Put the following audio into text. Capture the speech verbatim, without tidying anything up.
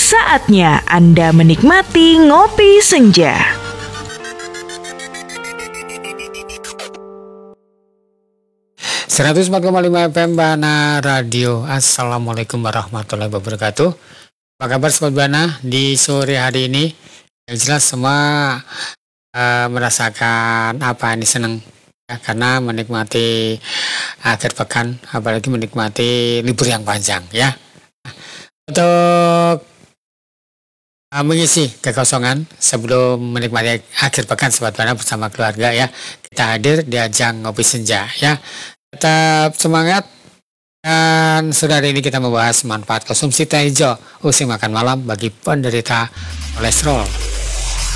Saatnya Anda menikmati Ngopi Senja. seratus empat koma lima F M Bana Radio. Assalamualaikum warahmatullahi wabarakatuh. Apa kabar Sobat Bana di sore hari ini? Yang jelas semua uh, merasakan apa ini senang ya, karena menikmati akhir pekan, apalagi menikmati libur yang panjang ya. Untuk uh, mengisi kekosongan sebelum menikmati akhir pekan Sobat Bana bersama keluarga ya, kita hadir di ajang Ngopi Senja ya. Tetap semangat. Dan sudah hari ini kita membahas manfaat konsumsi teh hijau usai makan malam bagi penderita kolesterol.